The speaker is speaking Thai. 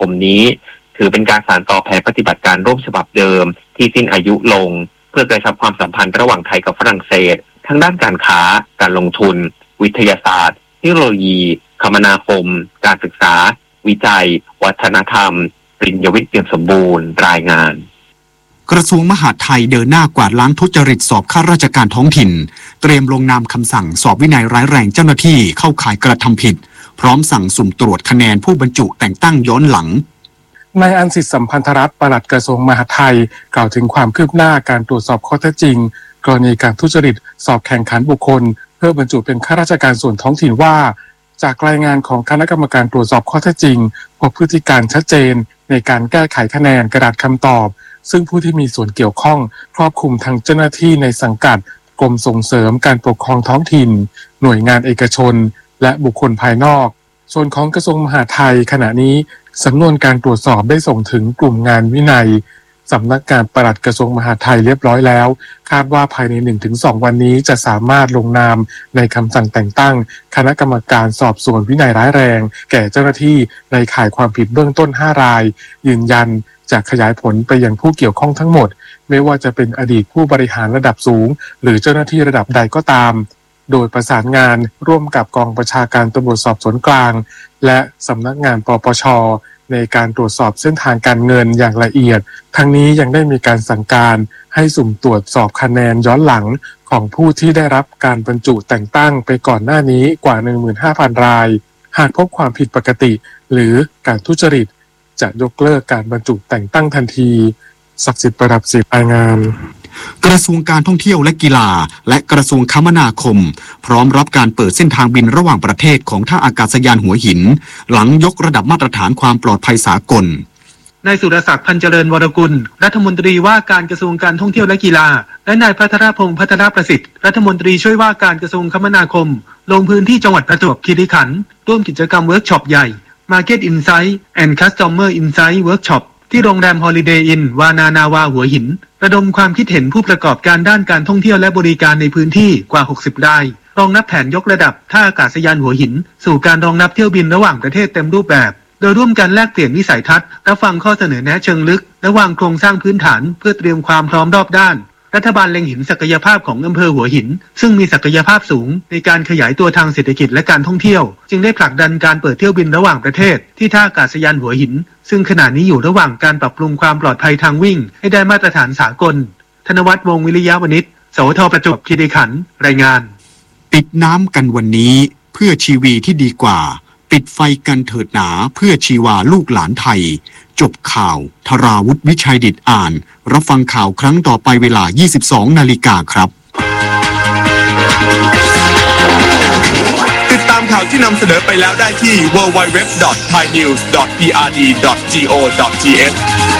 คมนี้ถือเป็นการสานต่อแผนปฏิบัติการร่วมฉบับเดิมที่สิ้นอายุลงเพื่อกระชับความสัมพันธ์ระหว่างไทยกับฝรั่งเศสทั้งด้านการค้าการลงทุนวิทยาศาสตร์เทคโนโลยีคมนาคมการศึกษาวิจัยวัฒนธรรมปริญญาวิทย์เปี่ยมสมบูรณ์รายงานกระทรวงมหาดไทยเดินหน้ากวาดล้างทุจริตสอบข้าราชการท้องถิ่นเตรียมลงนามคำสั่งสอบวินัยร้ายแรงเจ้าหน้าที่เข้าข่ายกระทำผิดพร้อมสั่งสุ่มตรวจคะแนนผู้บรรจุแต่งตั้งย้อนหลังนายอันสิทธิ์สัมพันธรัตน์ปลัดกระทรวงมหาดไทยกล่าวถึงความคืบหน้าการตรวจสอบข้อเท็จจริงกรณีการทุจริตสอบแข่งขันบุคคลเพื่อบรรจุเป็นข้าราชการส่วนท้องถิ่นว่าจากรายงานของคณะกรรมการตรวจสอบข้อเท็จจริงพบพฤติการชัดเจนในการแก้ไขคะแนนกระดาษคำตอบซึ่งผู้ที่มีส่วนเกี่ยวข้องครอบคลุมทั้งเจ้าหน้าที่ในสังกัดกรมส่งเสริมการปกครองท้องถิ่นหน่วยงานเอกชนและบุคคลภายนอกส่วนของกระทรวงมหาดไทยขณะนี้สำนวนการตรวจสอบได้ส่งถึงกลุ่มงานวินัยสำนักงานปลัดกระทรวงมหาดไทยเรียบร้อยแล้วคาดว่าภายใน 1-2 วันนี้จะสามารถลงนามในคำสั่งแต่งตั้งคณะกรรมการสอบสวนวินัยร้ายแรงแก่เจ้าหน้าที่ในข่ายความผิดเบื้องต้น5รายยืนยันจะขยายผลไปยังผู้เกี่ยวข้องทั้งหมดไม่ว่าจะเป็นอดีตผู้บริหารระดับสูงหรือเจ้าหน้าที่ระดับใดก็ตามโดยประสานงานร่วมกับกองบัญชาการตำรวจสอบสวนกลางและสำนักงานปปช.ในการตรวจสอบเส้นทางการเงินอย่างละเอียดทั้งนี้ยังได้มีการสั่งการให้สุ่มตรวจสอบคะแนนย้อนหลังของผู้ที่ได้รับการบรรจุแต่งตั้งไปก่อนหน้านี้กว่า 15,000 รายหากพบความผิดปกติหรือการทุจริตจะยกเลิกการบรรจุแต่งตั้งทันทีศักดิ์สิทธิ์ประดับศิษย์รายงานกระทรวงการท่องเที่ยวและกีฬาและกระทรวงคมนาคมพร้อมรับการเปิดเส้นทางบินระหว่างประเทศของท่าอากาศยานหัวหินหลังยกระดับมาตรฐานความปลอดภัยสากลนายสุรศักดิ์พันเจริญวรกุลรัฐมนตรีว่าการกระทรวงการท่องเที่ยวและกีฬาและนายพัทรพงษ์พัทรประสิทธิ์รัฐมนตรีช่วยว่าการกระทรวงคมนาคมลงพื้นที่จังหวัดประจวบคีรีขันธ์ร่วมกิจกรรมเวิร์กช็อปใหญ่ Market Insight and Customer Insight Workshop ที่โรงแรม Holiday Inn วานานาวาหัวหินระดมความคิดเห็นผู้ประกอบการด้านการท่องเที่ยวและบริการในพื้นที่กว่า60รายรองรับแผนยกระดับท่าอากาศยานหัวหินสู่การรองรับเที่ยวบินระหว่างประเทศเต็มรูปแบบโดยร่วมกันแลกเปลี่ยนวิสัยทัศน์รับฟังข้อเสนอแนะเชิงลึกและวางโครงสร้างพื้นฐานเพื่อเตรียมความพร้อมรอบด้านรัฐบาลเล็งเห็นศักยภาพของอำเภอหัวหินซึ่งมีศักยภาพสูงในการขยายตัวทางเศรษฐกิจและการท่องเที่ยวจึงได้ผลักดันการเปิดเที่ยวบินระหว่างประเทศที่ท่าอากาศยานหัวหินซึ่งขณะนี้อยู่ระหว่างการปรับปรุงความปลอดภัยทางวิ่งให้ได้มาตรฐานสากลธนวัฒน์ วงศ์วิริยะวณิช สวท.ประจวบคีรีขันธ์รายงานปิดน้ำกันวันนี้เพื่อชีวีที่ดีกว่าปิดไฟกันเถิดหนาเพื่อชีวาลูกหลานไทยจบข่าวธราวุฒิวิชัยดิษฐ์อ่านรับฟังข่าวครั้งต่อไปเวลา 22 นาฬิกาครับติดตามข่าวที่นำเสนอไปแล้วได้ที่ www.thainews.prd.go.th